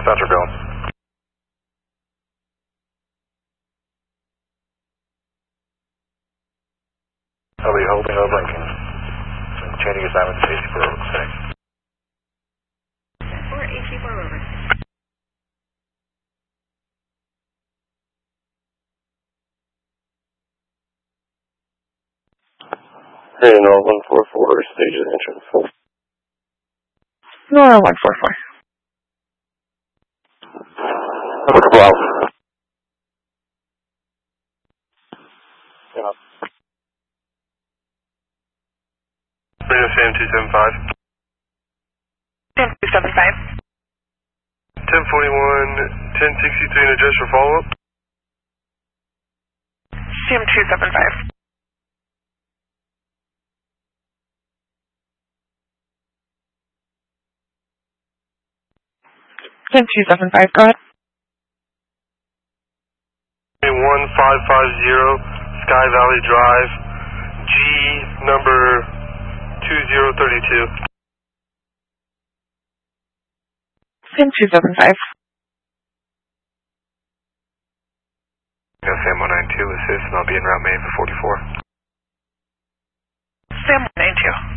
Dispatcher going. I'll be holding over and changing assignment to AC4 over. Thanks. Or AC4 over. Hey, no, 144, stage of entrance. No, 144. Wow. Yeah. Radio Sam 275. Sam 275. 1041, 1063 and adjust for follow-up. Sam 275. Sam 275, go ahead. 1550 Sky Valley Drive, G number 2032. Sam 275. Sam 192 assist, and I'll be en route main for 44. Sam 192.